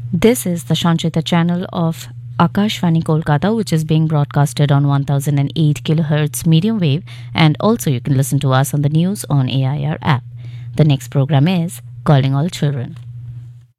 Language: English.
This is the Shanchita channel of Akashvani Kolkata, which is being broadcasted on 1008 kHz medium wave, and also you can listen to us on the News on AIR app. The next program is Calling All Children.